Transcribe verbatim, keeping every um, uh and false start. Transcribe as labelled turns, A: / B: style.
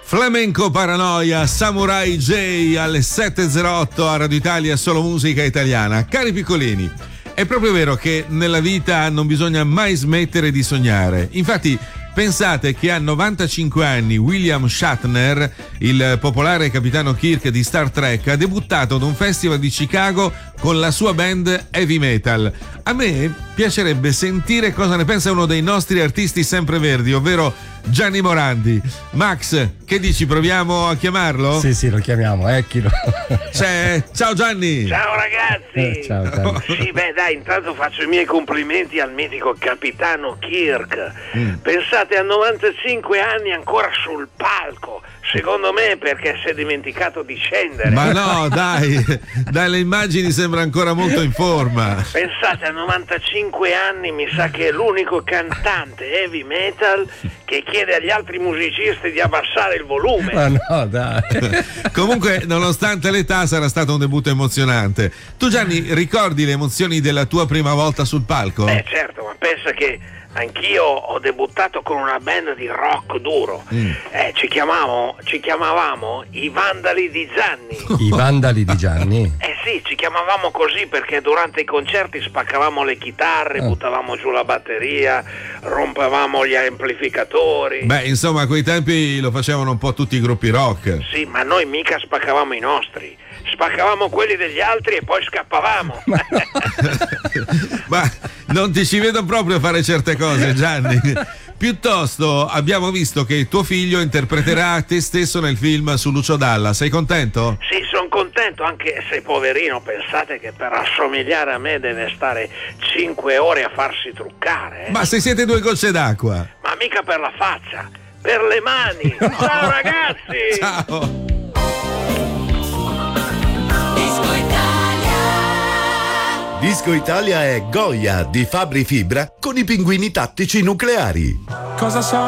A: Flamenco Paranoia, Samurai J alle sette e zero otto a Radio Italia, solo musica italiana. Cari piccolini, è proprio vero che nella vita non bisogna mai smettere di sognare. Infatti, pensate che a novantacinque anni William Shatner, il popolare capitano Kirk di Star Trek, ha debuttato ad un festival di Chicago con la sua band heavy metal. A me piacerebbe sentire cosa ne pensa uno dei nostri artisti sempreverdi, ovvero Gianni Morandi. Max, che dici, proviamo a chiamarlo?
B: Sì, sì, lo chiamiamo, ecchilo.
A: C'è. Ciao Gianni.
C: Ciao ragazzi.
B: Eh, ciao, ciao.
C: Sì, beh dai, intanto faccio i miei complimenti al mitico capitano Kirk.
A: Mm.
C: Pensate, a novantacinque anni ancora sul palco. Secondo me perché si è dimenticato di scendere.
A: Ma no, dai, dalle immagini sembra ancora molto in forma.
C: Pensate, a novantacinque anni mi sa che è l'unico cantante heavy metal che chiede agli altri musicisti di abbassare il volume.
B: Ma no, dai.
A: Comunque, nonostante l'età, sarà stato un debutto emozionante. Tu Gianni, ricordi le emozioni della tua prima volta sul palco?
C: Eh certo, ma pensa che anch'io ho debuttato con una band di rock duro.
A: Mm.
C: Eh, ci chiamavamo, ci chiamavamo i Vandali di Gianni.
B: I Vandali di Gianni?
C: Eh sì, ci chiamavamo così perché durante i concerti spaccavamo le chitarre,
B: Ah.
C: buttavamo giù la batteria, rompevamo gli amplificatori.
A: Beh, insomma, a quei tempi lo facevano un po' tutti i gruppi rock.
C: Sì, ma noi mica spaccavamo i nostri, spaccavamo quelli degli altri e poi scappavamo.
A: Ma non ti ci vedo proprio fare certe cose, Gianni. Piuttosto abbiamo visto che tuo figlio interpreterà te stesso nel film su Lucio Dalla. Sei contento?
C: Sì, sono contento, anche se poverino, pensate che per assomigliare a me deve stare cinque ore a farsi truccare. eh.
A: Ma se siete due gocce d'acqua.
C: Ma mica per la faccia, per le mani. Ciao ragazzi!
A: Ciao.
D: Disco Italia è Goya di Fabri Fibra con i pinguini tattici nucleari.
E: Cosa so